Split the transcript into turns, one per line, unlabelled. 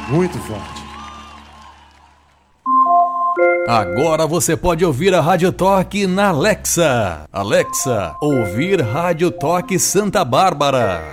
Muito forte.
Agora você pode ouvir a Rádio Toque na Alexa. Alexa, ouvir Rádio Toque Santa Bárbara.